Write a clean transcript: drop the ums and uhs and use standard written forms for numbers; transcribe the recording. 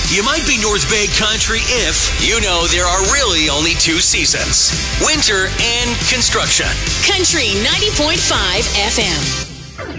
You might be North Bay country if you know there are really only two seasons: winter and construction. Country 90.5 FM.